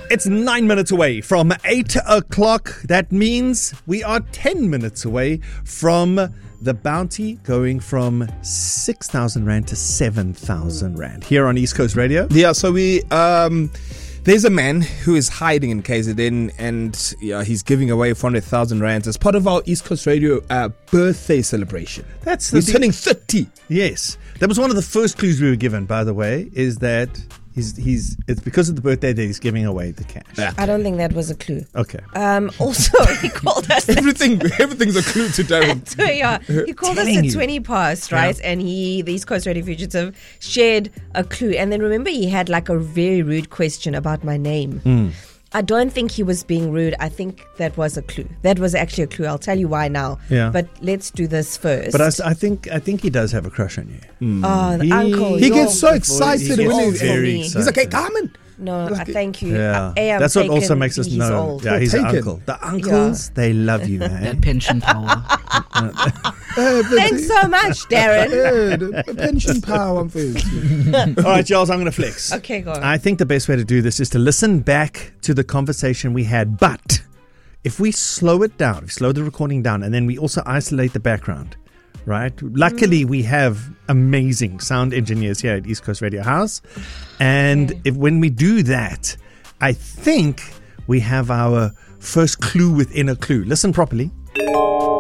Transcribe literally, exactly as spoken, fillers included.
It's nine minutes away from eight o'clock. That means we are ten minutes away from the bounty going from six thousand Rand to seven thousand Rand here on East Coast Radio. Yeah, so we... Um, there's a man who is hiding in K Z N and yeah, he's giving away four hundred thousand Rand as part of our East Coast Radio uh, birthday celebration. That's the He's turning thirty. Yes. That was one of the first clues we were given, by the way, is that he's he's it's because of the birthday that he's giving away the cash. Yeah. I don't think that was a clue. Okay. Um, also, he called us. Everything, everything's a clue to Darren. So, yeah, he called us Telling at you. twenty past, right? Yeah. And he, the East Coast Radio Fugitive, shared a clue. And then remember, he had like a very rude question about my name. Mm. I don't think he was being rude. I think that was a clue. That was actually a clue. I'll tell you why now. Yeah. But let's do this first. But I, s- I think I think he does have a crush on you. oh, the He- uncle. He you're gets so beautiful. excited He when gets he's very He's like, hey, excited. Carmen. No, Like I it- thank you. Yeah. A, I'm That's what also taken. makes us He's know. old. Yeah, he's an Taken. uncle. The uncles, they love you, man. That pension power. Hey, Thanks so much, Darren. Hey, the pension power. I'm feeling. All right, Giles, I'm going to flex. Okay, go on. I think the best way to do this is to listen back to the conversation we had. But if we slow it down, if we slow the recording down, and then we also isolate the background, right? Luckily, we have amazing sound engineers here at East Coast Radio House. And Okay. if when we do that, I think we have our first clue within a clue. Listen properly.